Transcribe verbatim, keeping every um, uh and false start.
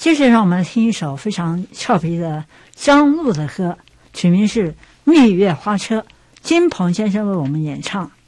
接着让我们听一首非常俏皮的张璐的歌，曲名是《蜜月花车》，金鹏先生为我们演唱。